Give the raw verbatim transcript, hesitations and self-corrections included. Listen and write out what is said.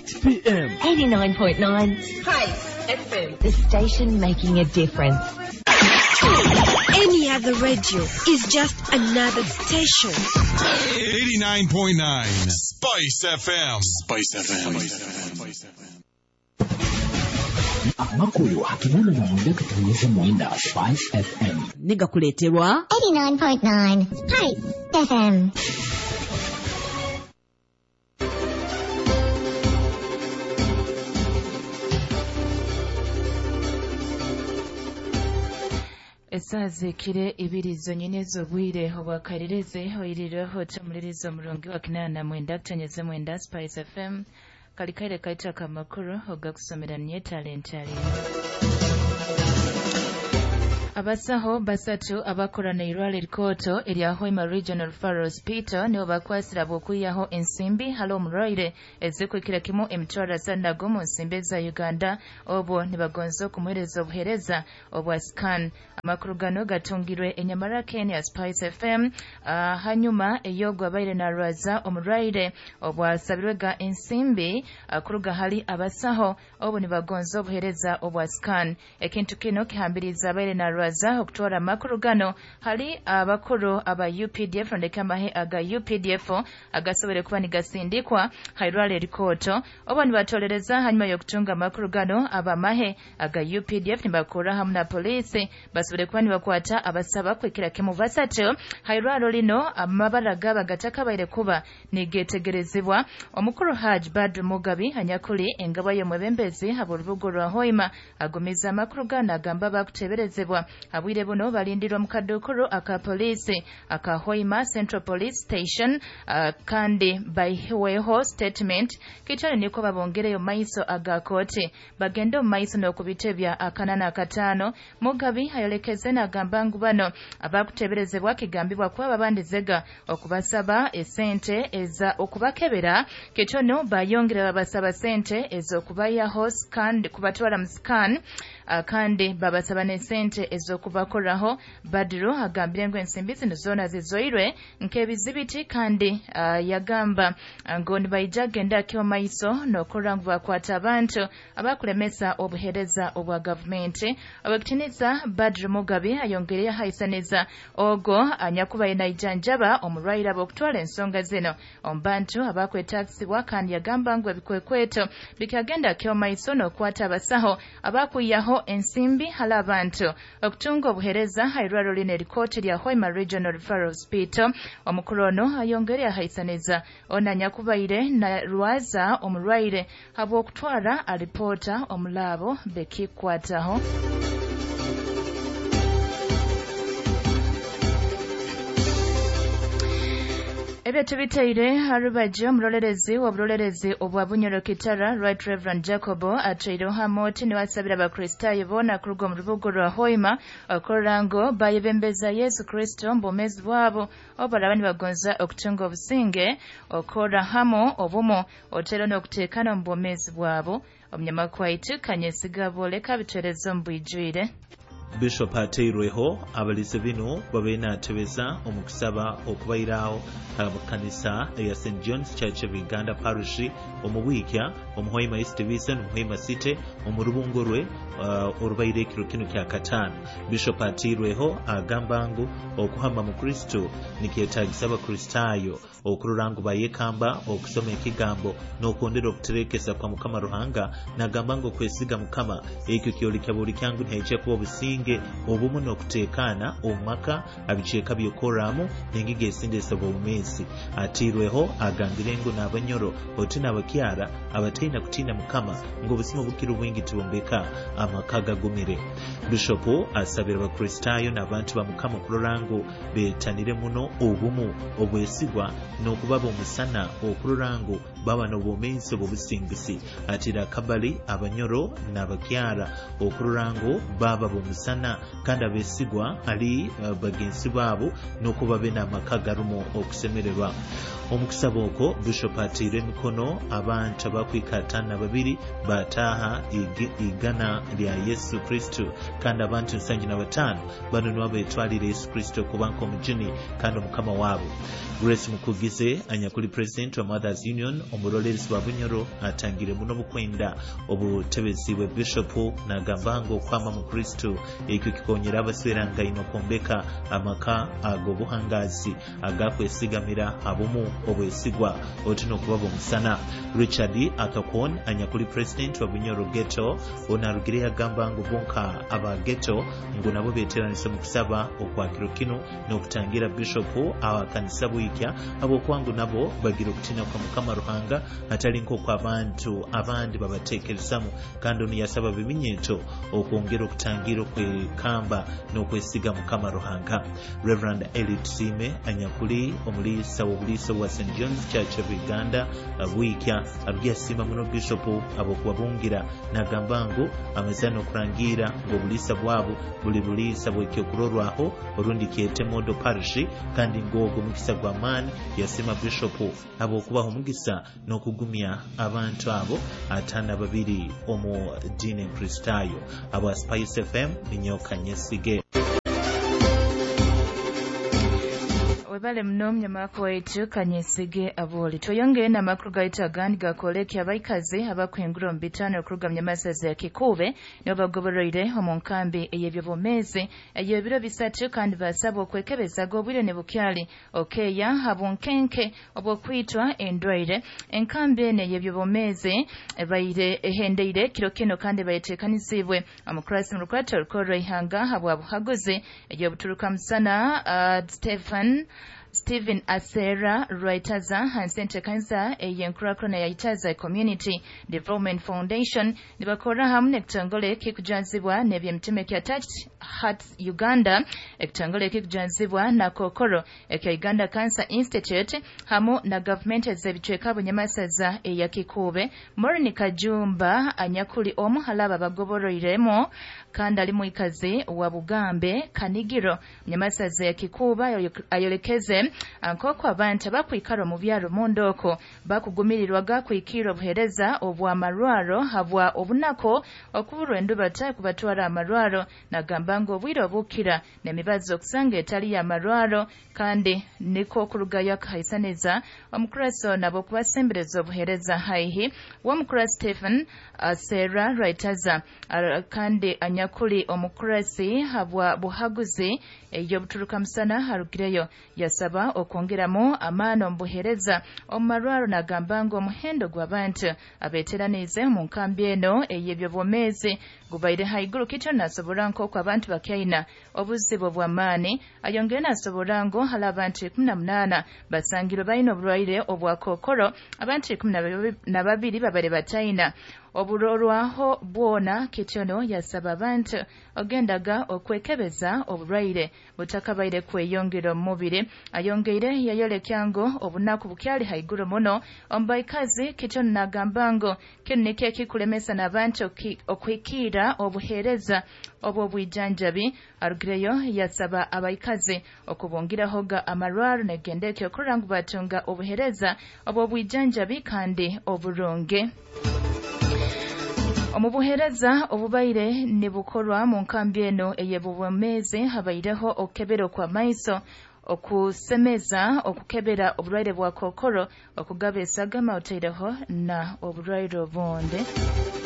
eight p m eighty-nine point nine Spice F M. The station making a difference. Any other radio is just another station. eighty-nine point nine Spice F M. Spice F M. Spice F M. Amakulu hakimana na mwenda kutunyesha mwenda Spice F M. Niga kuleterwa eighty-nine point nine Spice F M. Esazikire ibirizo nyine zobwire obwakalireze oyiriraho tamulirizo mulongi wa kinana mwenda kutenyeze mwenda Spice F M kalikaire kaita kamakuru ogakusomera nye talent ali abasaho basatu abakorana irwale likoto erya Hoima Regional Referral Hospital nibo bakwasira bokuyaho ensimbi halo muraire ezikwikira kimu emitwara sandago mu nsimbi za Uganda obo nibagonzo kumuhereza obuhereza obwa scan amakuru gano gatungirwe enyamara Kenya Spice F M uh, hanyuma eyogwa baire na raza omuraire obwa sabirwega ensimbi uh, kuruga hali abasaho obo nibagonzo obuhereza obwa scan ekintu kino kihambiriza baire na raza okutwara makuru gano hali abakuru aba U P D F ndekamahe aga U P D F agasobere kuba nigasindikwa hairwale rikoto obo nibatolereza hanyuma yokutunga makuru gano abamahe aga U P D F nibakura hamna polisi basobere kuba nibakwata abasaba kwikira kimu basatu hairwalo lino amabaraga bagataka baire kuba nigetegerezebwa omukuru Haj Badru Mugabi hanyakuli engabo yo mwebembezi haburubugo rwa Hoima agumiza makuru gano agamba bakuteberezebwa abwire buno balindirwa mu kadukuru aka police aka Hoima Central Police Station uh, kandi bayiweho statement kitone niko babongereyo maiso aga kote bagendo maiso no kubitebya akanana katano Mugabi hayolekeze na gambangu bano abakuteberezebwa kigambibwa kwa babandizega okubasaba esente eza okubakebera kitono bayongera babasaba sente ezo kubayaho scan kubatwala mu scan uh, kandi babasaba ne sente ezo kubakoraho Badru agambire ngo ensimbi zino zona zizoirwe nkebizibiti kandi uh, yagamba ngo nibayijagenda kyo maiso nokora ngo bakwata abantu abakulemesa obuhereza obwa government abakitiniza Badru Mugabe ayongereye haisaneza ogo anyakuba inayijanjaba omurwaira bokutwala ensonga zino ombantu abakwe taxi wakandi yagamba ngo bikwekweto bikagenda kyo maiso nokwata abasaho abakuyaho ensimbi hala abantu okutunga obuhereza hairwaro line rikoti lya Hoima Regional Referral Hospital omukorono ayongereye haisaneza onanya kubaire na ruwaza omurwaire habo okutwara alipota omulabo bekikwataho Ebe tubitaire harubaje mrolerezi wabrolerezi obwa Bunyoro Kitara Right Reverend Jacobo atrairo hamoti ni wasabira ba Kristayo bona kurugo mu rubugo rwa Hoima okorango bayebembeza Yesu Kristo mbomezi bwabo obalabani bagonza okutunga obusinge okora hamo obumo otero no kutekana mbomezi bwabo omnyamakwaite kanyesigabo leka biterezo mbwijwire Bishop ateirweho abalize bino babena tebeza omukusaba okubayirawo abakanisa ya Saint John's Church of Uganda Parish omubwikya omuhoima East Division omuhoima City omurubungurwe uh, orubayire kiro kino kya katano Bishop ateirweho agambangu okuhamba mu Kristo nikyetagisa abakristayo okururangu bayekamba okusoma ekigambo n'okondera okuterekesa kwa Mukama Ruhanga nagambangu kwesiga Mukama ekyo kyoli kyabuli kyangu nteche kuba businge obumu n'okuteekana omumaka abiceeka byokoramu n'engiga esindesa bw'omumesi atirweho agambirengo n'abanyoro oti n'abakyara abatenda kutina Mukama ng'obusimu bukira obwingi tibombeka amaka gagumire Bishopu asabira abakristayo n'abantu ba Mukama okururangu beetanire muno obumu obwesigwa n'okubaba omusana okururangu baba n'obwomensi obusingisi atira kabali abanyoro n'abakyara okururangu baba bomusana kandi abesigwa ali uh, bagenzi babo n'okuba bena amaka garumo okusemererwa omukusaba oko Bishop atire mikono abantu abakwikatana babiri bataha igana lya Yesu Kristo kandi abantu nsanji na batano bano nibo betwalira Yesu Kristo kubanko mujini kandi Mukama wabo Grace Mukugize anyakuli president wa Mothers Union omulolerezi wa Bunyoro atangire muno bukwenda obutebezi bwe Bishop n'agamba ngo kwama mu Kristo ekyo kikonyera abasweranga ino kombeka amaka ago buhangazi agakwesigamira abumu obwesigwa otino kuba bomusana. Richard Akakon anyakuli president wa Bunyoro Ghetto onarugire yagamba ngo bonka aba ghetto ngo nabo beteranise mu kusaba okwakiro kino n'okutangira Bishop awakanisa buyikya abo kwangu nabo bagira okutina kwa Mukama Ruhanga atali nko kwa abantu abandi babatekerezamu kandi ono yasaba biminyeto okwongera okutangira kwe kamba n'okwesiga Mukama Ruhanga. Reverend Elite Sime anyakuli omulisa w'obuliisa wa Saint John's Church of Uganda buyikya abya sima muno Bishop abo kubabungira n'agamba ngo amazano kurangira ngo bulisa bwabo buli bulisa bwekyo kurorwaho orundi kiete modo parish kandi ngogo mukisa gwa man yasema Bishop abo kubaho mugisa n'okugumya abantu abo atana babiri omu dine Kristayo abo Spice F M inyoka nyesige. Webale mnomnya mako wetu kanyesige aboli toyongere na makuru gaita gandi gakoleki abaikaze abakwenguro mbitano okurugamya masaza ya Kikuube ne bagoboroire omunkambi eyebyo bomezi eyebiro bisatu kandi basaba okwekebeza gobwire ne bukyali okeya habonkenke obwokwitwa endwaire enkambi ene eyebyo bomezi bayire ehendeire kiro kino kandi bayetekanizibwe amukrasi mu rukwato rukoro ihanga habwa buhaguzi eyobuturuka musana uh, Stephen Stephen Asera Raitaza and Center Cancer a Yankrakona Yaitaza Community Development Foundation Nibakora hamne ekitongole kikujanzibwa nebyemtime kya Touched Hearts Uganda ekitongole kikujanzibwa na Kokoro ekya Uganda Cancer Institute hamu na government ezebitweka bunyamasaza eya Kikuube Morini Kajumba anyakuli omu halaba bagoboroiremo kandi ali muikaze wa Bugambe Kanigiro nyamasaza ya Kikuuba ayolekeze ankoko abantu bakwikaro mu byaro mondoko bakugumirirwaga kwikiro buhereza obwa marwaro habwa obunako okubulwa endubata kubatwara amarwaro nagamba ngo obwiro bukira nemibazo okusanga etali ya marwaro kandi niko kurugaya kaisaneza omukuraso nabo kubasembereza obuhereza haihi wamukura Stephen uh, Sarah Raitaza uh, kandi anyakuli omukurasi habwa buhaguzi eyo buturuka musana harugireyo yasaba okwongeramu amaano mbuhereza omarwaro nagamba ngo omuhendo gw'abantu abeteranize mu nkambi eno eyebyo bomezi gubaire haiguru kityo nasobora nko kwa abantu bakyaina obuzibu bw'amaani ayongere nasobora ngo hala abantu kumi na munana basangiro baina obulwaire obwa kokoro abantu kumi na babiri babale bataina oburorwaho bwona kityono yasaba abantu ogendaga okwekebeza obulwaire butakabaire kweyongera mu mubiri ayongere yayolekyango obunaku bukyali haiguru muno ombaikazi kityono nagamba ngo kinike kikulemesa n'abantu okwikira obuhereza obwo bwijanjabi arugireyo yasaba abaikazi okubongeraho ga amarwaro negendeke okurangu batunga obuhereza obwo bwijanjabi kandi oburunge omubuhereza obubaire nibukorwa mu nkambi eno eyebubomezi habaireho okebero kwa maiso okusemeza okukebera obulwaire bwa kokoro okugaba esagama otaireho na obulwaire obonde